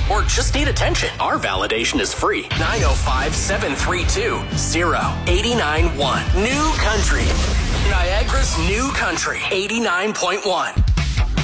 or just need attention, our validation is free. 905-732-0891. New Country. Niagara's New Country 89.1.